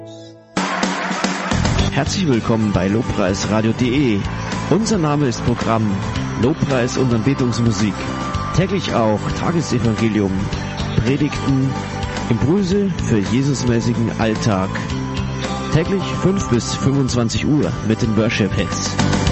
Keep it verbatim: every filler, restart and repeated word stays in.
Herzlich willkommen bei Lobpreisradio punkt de. Unser Name ist Programm Lobpreis und Anbetungsmusik. Täglich auch Tagesevangelium, Predigten, Impulse für Jesusmäßigen Alltag. Täglich fünf bis fünfundzwanzig Uhr mit den Worship Hits.